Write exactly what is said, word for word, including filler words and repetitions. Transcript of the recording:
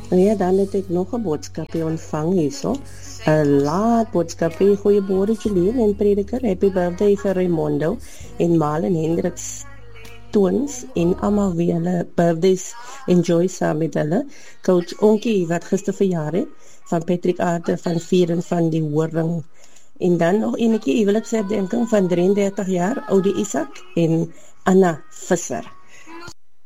Ja, dan het ek nog 'n boodskapie ontvang hierso. 'n Laat boodskapie, goeiemôre Julie en prediker, happy birthday vir Raimundo en Malen Hendriks twins en almal wie hulle birthdays enjoy saam met hulle. Coach Onkie wat gister verjaar het, van Patrick Aarde van vier en van die Horing. En dan nog enetjie huweliksherdenking van drieëndertig jaar, Oudie Isak en Anna Visser.